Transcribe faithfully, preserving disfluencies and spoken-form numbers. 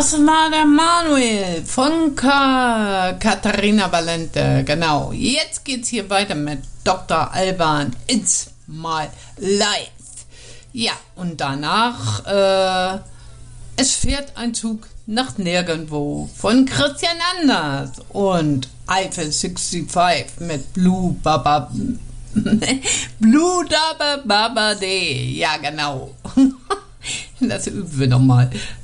Das war der Manuel von Ka Katharina Valente. Genau. Jetzt geht's hier weiter mit Doktor Alban. It's my life. Ja, und danach, äh, es fährt ein Zug nach Nirgendwo von Christian Anders und Eiffel sechsundsiebzig mit Blue Baba. Blue Dabba Baba Day. Ja, genau. Das üben wir nochmal.